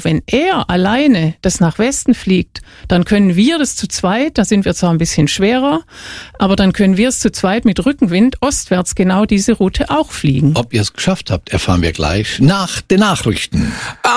wenn er alleine das nach Westen fliegt, dann können wir das zu zweit, da sind wir zwar ein bisschen schwerer, aber dann können wir es zu zweit mit Rückenwind ostwärts genau diese Route auch fliegen. Ob ihr es geschafft habt, erfahren wir gleich nach den Nachrichten.